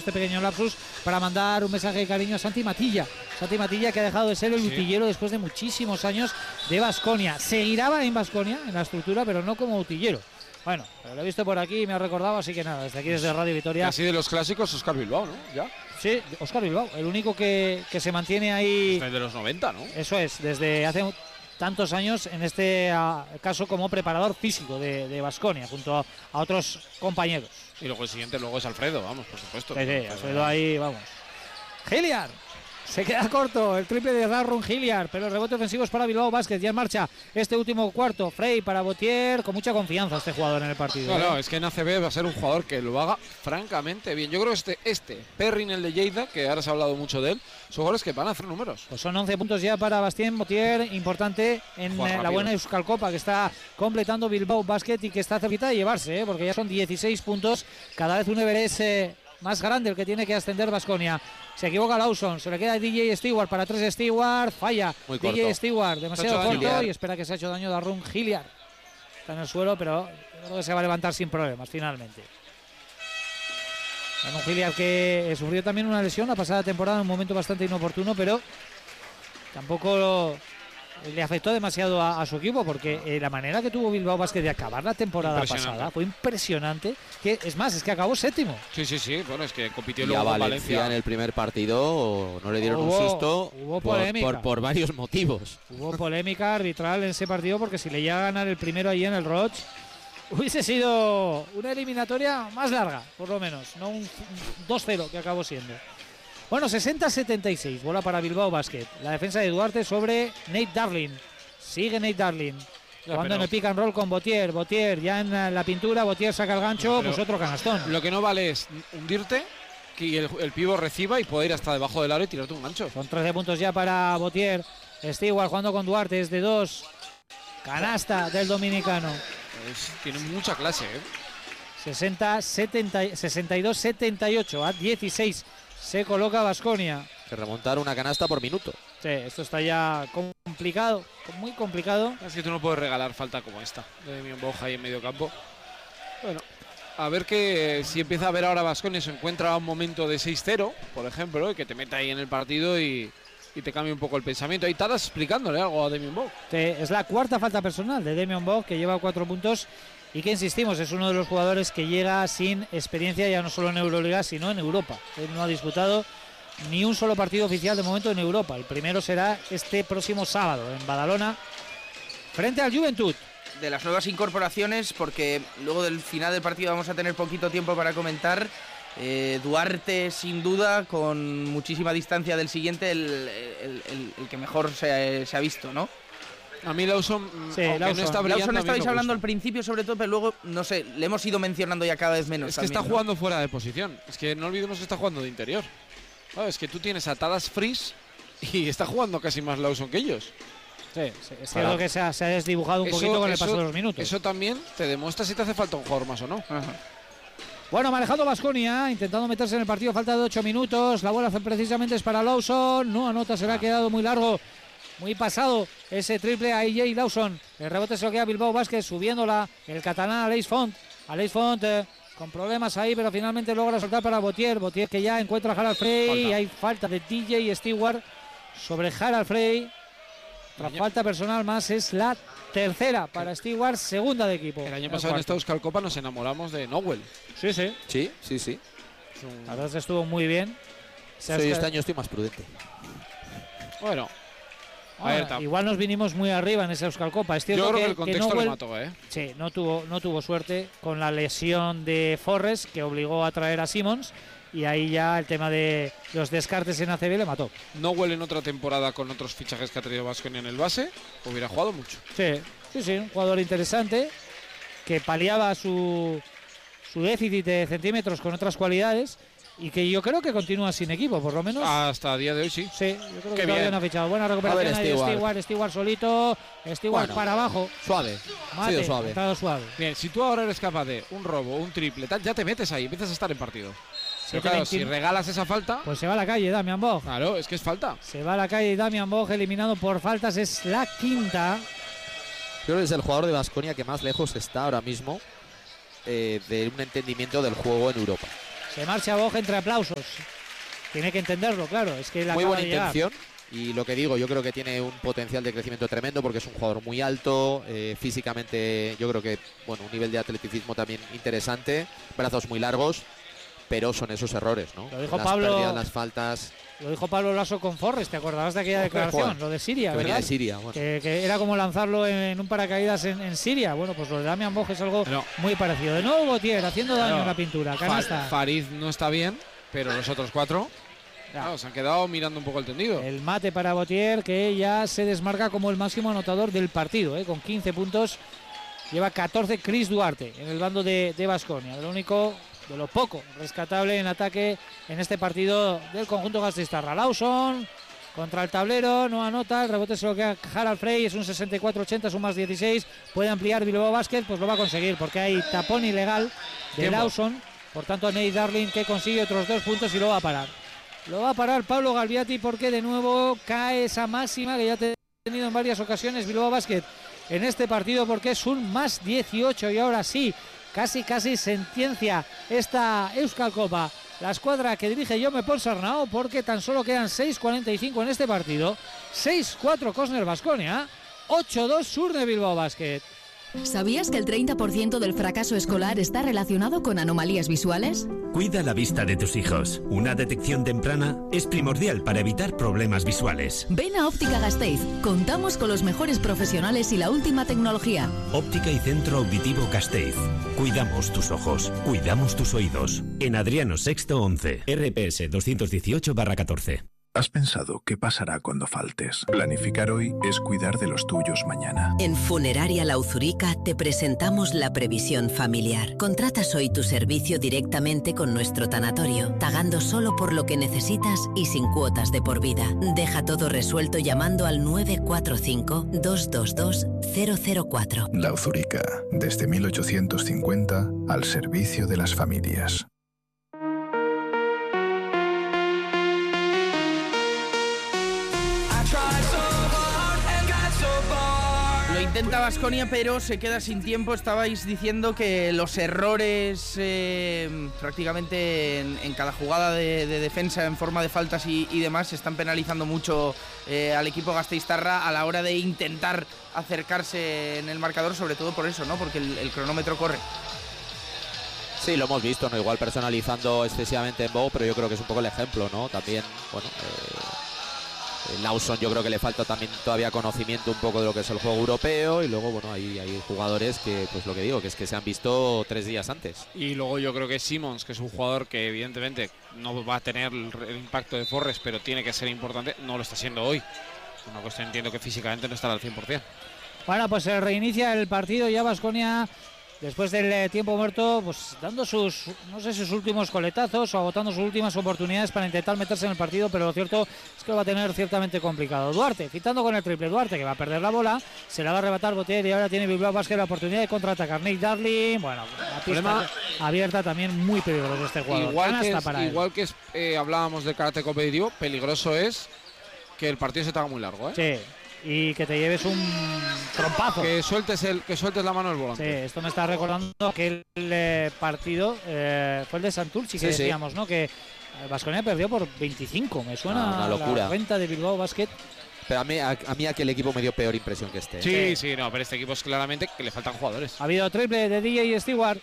este pequeño lapsus para mandar un mensaje de cariño a Santi Matilla. Santi Matilla, que ha dejado de ser el utillero después de muchísimos años de Baskonia. Seguirá en Baskonia, en la estructura, pero no como utillero. Bueno, pero lo he visto por aquí y me ha recordado, así que nada, desde aquí, desde Radio Vitoria. Así de los clásicos, Óscar Bilbao, ¿no? ¿Ya? Sí, Óscar Bilbao, el único que se mantiene ahí. Desde los 90, ¿no? Eso es, desde hace tantos años, en este caso como preparador físico de Baskonia, junto a otros compañeros. Y luego el siguiente luego es Alfredo, vamos, por supuesto. Sí, Alfredo ahí, vamos. Hilliard. Se queda corto el triple de Darron Hilliard, pero el rebote ofensivo es para Bilbao Basket. Ya en marcha este último cuarto. Frey para Botier, con mucha confianza este jugador en el partido. No, es que en ACB va a ser un jugador que lo haga francamente bien. Yo creo que Perrin, el de Lleida, que ahora se ha hablado mucho de él, son jugadores que van a hacer números. Pues son 11 puntos ya para Bastien Botier, importante en la buena Euskal Copa que está completando Bilbao Basket y que está cerquita de llevarse, porque ya son 16 puntos, cada vez un Everest más grande el que tiene que ascender Baskonia. Se equivoca Lawson, se le queda DJ Stewart para 3 Stewart, falla DJ Stewart, demasiado corto y espera que se ha hecho daño Darron Hilliard. Está en el suelo, pero creo que se va a levantar sin problemas finalmente. Darron Hilliard, que sufrió también una lesión la pasada temporada en un momento bastante inoportuno, pero tampoco le afectó demasiado a su equipo, porque la manera que tuvo Bilbao Basket de acabar la temporada pasada fue impresionante. Que es más, es que acabó séptimo. Sí, bueno, es que compitió y luego a con Valencia en el primer partido no le dieron un susto por varios motivos. Hubo polémica arbitral en ese partido, porque si le llega a ganar el primero ahí en el Roig, hubiese sido una eliminatoria más larga, por lo menos, no un 2-0 que acabó siendo. Bueno, 60-76, bola para Bilbao Basket. La defensa de Duarte sobre Nate Darling. Sigue Nate Darling. Jugando en el pick and roll con Botier. Botier ya en la pintura. Botier saca el gancho, pues otro canastón. Lo que no vale es hundirte, que el pivo reciba y poder ir hasta debajo del aro y tirarte un gancho. Son 13 puntos ya para Botier. Stewart jugando con Duarte, es de 2. Canasta del dominicano. Tiene mucha clase, 62-78 a 16. Se coloca Baskonia. Que remontar una canasta por minuto. Sí, esto está ya complicado, muy complicado. Es que tú no puedes regalar falta como esta de Demian Boja ahí en medio campo. Bueno, a ver que si empieza a ver ahora Baskonia se encuentra un momento de 6-0, por ejemplo, y que te meta ahí en el partido y te cambie un poco el pensamiento. Ahí estás explicándole algo a Demian Boja. Es la cuarta falta personal de Demian Boja, que lleva 4 puntos. Y que insistimos, es uno de los jugadores que llega sin experiencia ya no solo en Euroliga, sino en Europa. Él no ha disputado ni un solo partido oficial de momento en Europa. El primero será este próximo sábado en Badalona, frente al Juventud. De las nuevas incorporaciones, porque luego del final del partido vamos a tener poquito tiempo para comentar. Duarte, sin duda, con muchísima distancia del siguiente, el que mejor se ha visto, ¿no? A mí Lawson, sí, no está brillando. Lawson estabais hablando al principio sobre todo, pero luego, no sé, le hemos ido mencionando ya cada vez menos. Es que también, está jugando fuera de posición. Es que no olvidemos que está jugando de interior. Es que tú tienes atadas Fries y está jugando casi más Lawson que ellos. Sí, es cierto que se ha desdibujado un poquito con el paso de los minutos. Eso también te demuestra si te hace falta un jugador más o no. Ajá. Bueno, manejando Baskonia, intentando meterse en el partido, falta de 8 minutos. La bola precisamente es para Lawson. No anota, se le ha quedado muy largo. Muy pasado ese triple a AJ Lawson. El rebote se lo queda Bilbao Basket, subiéndola el catalán Aleix Font. Aleix Font con problemas ahí, pero finalmente logra soltar para Botier. Botier, que ya encuentra a Harald Frey. Y hay falta de DJ Stewart sobre Harald Frey. Otra falta personal más, es la tercera para Stewart, segunda de equipo. El año pasado en esta Euskal Copa nos enamoramos de Nowell. Sí. La verdad es que estuvo muy bien. Este año estoy más prudente. Bueno. Igual nos vinimos muy arriba en esa Euskal Copa. Es cierto yo creo que el que contexto Nowell, le mató, Sí, no tuvo suerte con la lesión de Forrest, que obligó a traer a Simmons, y ahí ya el tema de los descartes en ACB le mató. Nowell en otra temporada con otros fichajes que ha traído Baskonia en el base hubiera jugado mucho. Sí, un jugador interesante que paliaba su déficit de centímetros con otras cualidades. Y que yo creo que continúa sin equipo, por lo menos. Hasta el día de hoy, sí. Sí, yo creo que todavía no ha fichado. Buena recuperación ahí de Stewart solito. Stewart para abajo. Suave. Suave. Bien, si tú ahora eres capaz de un robo, un triple, ya te metes ahí, empiezas a estar en partido. Pero claro, si regalas esa falta... Pues se va a la calle Damian Boja. Claro, es que es falta. Se va a la calle Damian Boja, eliminado por faltas. Es la quinta. Creo que es el jugador de Baskonia que más lejos está ahora mismo de un entendimiento del juego en Europa. Se marcha Boj entre aplausos. Tiene que entenderlo, claro. Es que muy buena intención. Y lo que digo, yo creo que tiene un potencial de crecimiento tremendo porque es un jugador muy alto, físicamente yo creo que, bueno, un nivel de atleticismo también interesante, brazos muy largos, pero son esos errores, ¿no? Lo dijo las Pablo, pérdidas, las faltas. Lo dijo Pablo Lasso con Forrest, ¿te acordabas de aquella declaración? Lo de Siria, que ¿verdad? venía de Siria, bueno. Que era como lanzarlo en un paracaídas en Siria. Bueno, pues lo de Damian Boj es algo muy parecido. De nuevo Gautier haciendo daño en la pintura. Canasta. Farid no está bien, pero los otros 4... Claro, se han quedado mirando un poco el tendido. El mate para Gautier, que ya se desmarca como el máximo anotador del partido, con 15 puntos. Lleva 14 Chris Duarte en el bando de Baskonia. Lo único, de lo poco rescatable en ataque en este partido del conjunto gasteiztarra. Lawson contra el tablero, no anota, el rebote se lo queda Harald Frey, es un 64-80, es un más 16. Puede ampliar Bilbao Basket, pues lo va a conseguir, porque hay tapón ilegal de Lawson. Por tanto, Nate Darling, que consigue otros 2 puntos y lo va a parar. Lo va a parar Pablo Galviati, porque de nuevo cae esa máxima que ya ha tenido en varias ocasiones Bilbao Basket en este partido, porque es un más 18 y ahora sí, casi sentencia esta Euskal Copa la escuadra que dirige Jaume Ponsarnau, porque tan solo quedan 6:45 en este partido. 6-4 Cosner Baskonia, 8-2 Surne Bilbao Basket. ¿Sabías que el 30% del fracaso escolar está relacionado con anomalías visuales? Cuida la vista de tus hijos. Una detección temprana es primordial para evitar problemas visuales. Ven a Óptica Gasteiz. Contamos con los mejores profesionales y la última tecnología. Óptica y Centro Auditivo Gasteiz. Cuidamos tus ojos. Cuidamos tus oídos. En Adriano Sexto 11. RPS 218/14. ¿Has pensado qué pasará cuando faltes? Planificar hoy es cuidar de los tuyos mañana. En Funeraria La Uzurica te presentamos la previsión familiar. Contratas hoy tu servicio directamente con nuestro tanatorio, pagando solo por lo que necesitas y sin cuotas de por vida. Deja todo resuelto llamando al 945-222-004. La Uzurica, desde 1850, al servicio de las familias. Lo intenta Baskonia, pero se queda sin tiempo. Estabais diciendo que los errores prácticamente en cada jugada de defensa en forma de faltas y demás están penalizando mucho al equipo gasteiztarra a la hora de intentar acercarse en el marcador, sobre todo por eso, ¿no? Porque el cronómetro corre. Sí, lo hemos visto, ¿no? Igual personalizando excesivamente en Bow, pero yo creo que es un poco el ejemplo, ¿no? También, bueno, Lawson yo creo que le falta también todavía conocimiento un poco de lo que es el juego europeo, y luego, bueno, hay jugadores que, pues lo que digo, que es que se han visto 3 días antes. Y luego yo creo que Simons, que es un jugador que evidentemente no va a tener el impacto de Forrest, pero tiene que ser importante, no lo está siendo hoy. Una cuestión, entiendo que físicamente no estará al 100%. Bueno, pues se reinicia el partido ya Baskonia. Después del tiempo muerto, pues dando sus, no sé si sus últimos coletazos o agotando sus últimas oportunidades para intentar meterse en el partido, pero lo cierto es que lo va a tener ciertamente complicado. Duarte, citando con el triple. Duarte, que va a perder la bola, se la va a arrebatar Gautier y ahora tiene Bilbao Basket la oportunidad de contraatacar. Nate Darling, bueno, la pista abierta también, muy peligroso este jugador. Igual que hablábamos de karate competitivo, peligroso es que el partido se te haga muy largo, ¿eh? Sí. Y que te lleves un trompazo. Que sueltes la mano del volante. Sí, esto me está recordando que el partido fue el de Santurci, que decíamos, ¿no? Que Baskonia perdió por 25. Me suena una locura. La venta de Bilbao Basket. Pero a mí aquel equipo me dio peor impresión que este. Sí, no, pero este equipo es claramente que le faltan jugadores. Ha habido triple de DJ Stewart,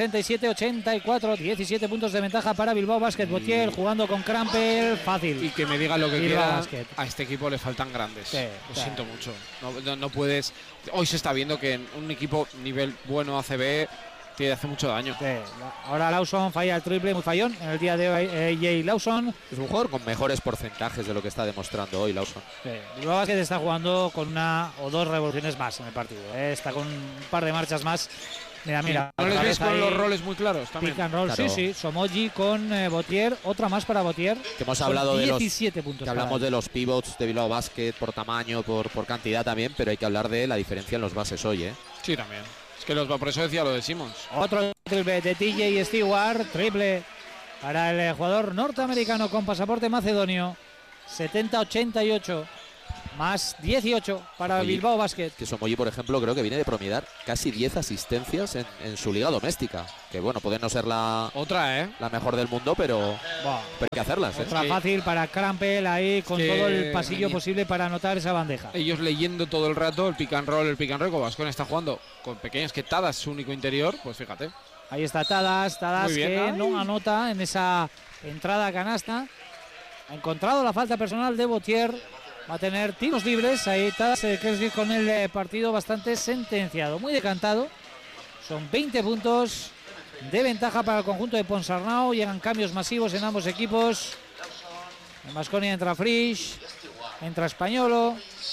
67-84, 17 puntos de ventaja para Bilbao Basket. Gautier jugando con Krampel, fácil. Y que me digan lo que Bilbao quiera, Basket. A este equipo le faltan grandes. Sí, lo siento mucho. No puedes. Hoy se está viendo que en un equipo nivel bueno ACB te hace mucho daño. Sí. Ahora Lawson falla el triple, muy fallón en el día de hoy. Jay Lawson es un jugador con mejores porcentajes de lo que está demostrando hoy Lawson. Sí. Bilbao Basket está jugando con una o dos revoluciones más en el partido. Está con un par de marchas más. Mira. ¿No les ves con los roles muy claros también? Pick and roll, claro. Sí. Somoji con Gautier, otra más para Gautier. Que hemos hablado de 17 puntos. Que hablamos de los pivots de Bilbao Basket por tamaño, por cantidad también, pero hay que hablar de la diferencia en los bases hoy, ¿eh? Sí, también. Por eso decía lo de Simons. Otro triple de TJ Stewart, triple para el jugador norteamericano con pasaporte macedonio, 70-88. más 18 para Oye, Bilbao Basket. Que Somoyi, por ejemplo, creo que viene de promediar casi 10 asistencias en su liga doméstica. Que bueno, puede no ser la mejor del mundo, pero hay que hacerlas. Otra fácil para Krampel ahí con todo el pasillo posible para anotar esa bandeja. Ellos leyendo todo el rato el pick and roll, como Baskonia está jugando con pequeñas que Tadas, su único interior, pues fíjate. Ahí está Tadas bien, que no anota en esa entrada a canasta. Ha encontrado la falta personal de Botier. Va a tener tiros libres. Ahí Tadas con el partido bastante sentenciado. Muy decantado. Son 20 puntos de ventaja para el conjunto de Ponsarnau. Llegan cambios masivos en ambos equipos. En Baskonia entra Frisch, entra Españolo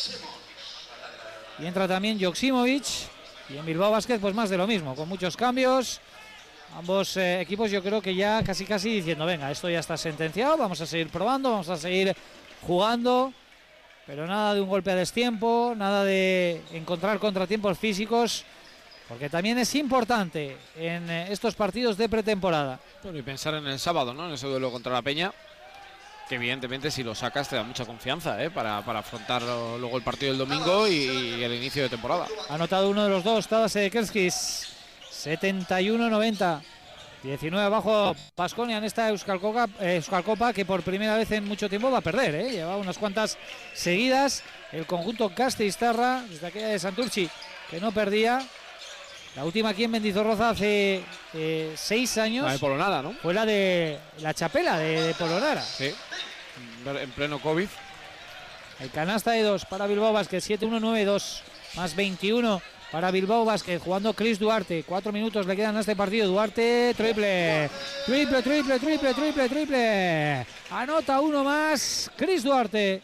y entra también Joksimovic. Y en Bilbao Basket pues más de lo mismo, con muchos cambios. Ambos equipos yo creo que ya casi diciendo, venga, esto ya está sentenciado, vamos a seguir probando, vamos a seguir jugando. Pero nada de un golpe a destiempo, nada de encontrar contratiempos físicos, porque también es importante en estos partidos de pretemporada. Bueno, y pensar en el sábado, ¿no? En ese duelo contra la Peña, que evidentemente si lo sacas te da mucha confianza, para afrontar luego el partido del domingo y el inicio de temporada. Ha anotado uno de los dos, Tadas Kerskis, 71-90. 19 abajo Baskonia en esta Euskal Copa, que por primera vez en mucho tiempo va a perder, Lleva unas cuantas seguidas. El conjunto gasteiztarra, desde aquella de Santurchi, que no perdía. La última aquí en Mendizorroza hace 6 años. La de Polonara, ¿no? Fue la de la Chapela de Polonara. Sí, en pleno COVID. El canasta de 2 para Bilbao Basket, 7-1-9-2, más 21 para Bilbao Basket, jugando Chris Duarte. 4 minutos le quedan a este partido. Duarte, triple. Anota uno más Chris Duarte.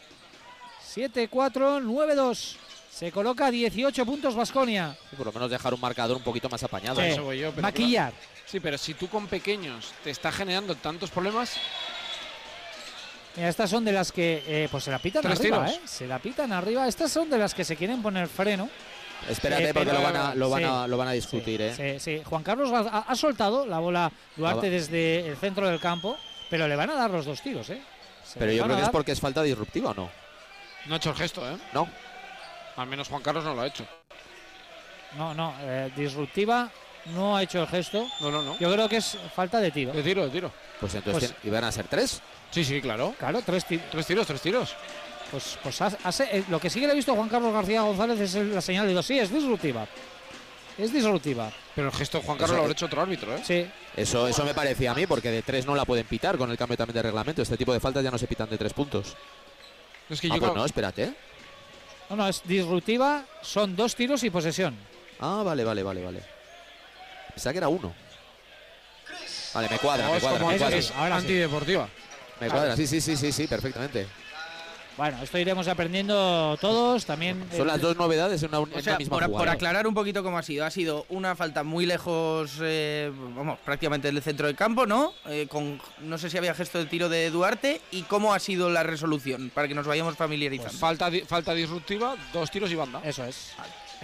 7-4-9-2. Se coloca 18 puntos Baskonia. Y por lo menos dejar un marcador un poquito más apañado. Sí, eso voy yo, pero maquillar. Sí, pero si tú con pequeños te está generando tantos problemas. Mira, estas son de las que pues se la pitan arriba, se la pitan arriba. Estas son de las que se quieren poner freno. Espérate, porque lo van a discutir, Sí. Juan Carlos ha soltado la bola Duarte desde el centro del campo, pero le van a dar los 2 tiros, Pero yo creo que es porque es falta disruptiva, ¿o no? No ha hecho el gesto, No. Al menos Juan Carlos no lo ha hecho. No, disruptiva no ha hecho el gesto. No. Yo creo que es falta de tiro. De tiro. Pues entonces iban a ser 3. Sí, claro. Claro, 3 tiros. 3 tiros. Pues lo que sí que le he visto a Juan Carlos García González es la señal de 2. Sí, es disruptiva. Pero el gesto de Juan Carlos lo habrá hecho otro árbitro, Sí. Eso me parecía a mí, porque de 3 no la pueden pitar con el cambio también de reglamento. Este tipo de faltas ya no se pitan de 3 puntos. Es que pues no, espérate. No, es disruptiva, son 2 tiros y posesión. Ah, vale. Pensaba que era 1. Vale, me cuadra. Ahora antideportiva. Me cuadra, sí, perfectamente. Bueno, esto iremos aprendiendo todos también. Son las 2 novedades en una misma jugada. Por aclarar un poquito cómo ha sido una falta muy lejos, prácticamente del centro del campo, ¿no? No sé si había gesto de tiro de Duarte y cómo ha sido la resolución, para que nos vayamos familiarizando. Pues falta disruptiva, 2 tiros y banda. Eso es.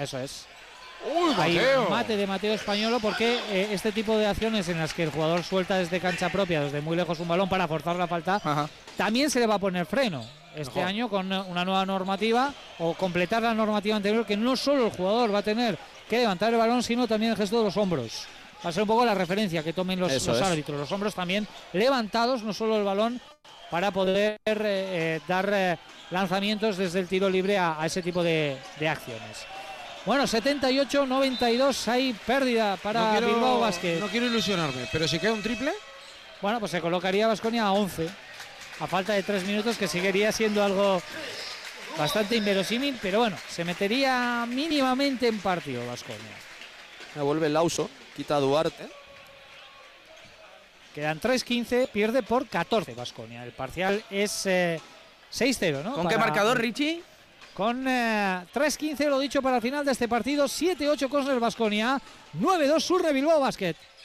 ¡Uy, Mateo! Hay mate de Mateo Españolo, porque este tipo de acciones en las que el jugador suelta desde cancha propia, desde muy lejos un balón para forzar la falta, también se le va a poner freno este año con una nueva normativa, o completar la normativa anterior, que no solo el jugador va a tener que levantar el balón, sino también el gesto de los hombros. Va a ser un poco la referencia que tomen los árbitros. Los hombros también levantados, no solo el balón, para poder dar lanzamientos desde el tiro libre a ese tipo de acciones. Bueno, 78-92, hay pérdida para Bilbao Basket. No quiero ilusionarme, pero si queda un triple. Bueno, pues se colocaría Baskonia a 11, a falta de 3 minutos, que seguiría siendo algo bastante inverosímil, pero bueno, se metería mínimamente en partido Baskonia. Vuelve Lawson, quita a Duarte. Quedan 3-15, pierde por 14 Baskonia. El parcial es 6-0, ¿no? ¿Con qué marcador, Richie? Con 3-15, lo dicho, para el final de este partido. 7-8 Cosner Baskonia, 9-2 Surre Bilbao Basket.